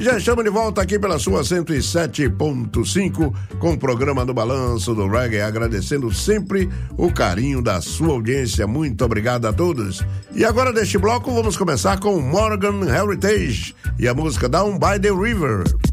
Já estamos de volta aqui pela sua 107.5 com o programa do Balanço do Reggae, agradecendo sempre o carinho da sua audiência. Muito obrigado a todos. E agora deste bloco vamos começar com Morgan Heritage e a música Down by the River.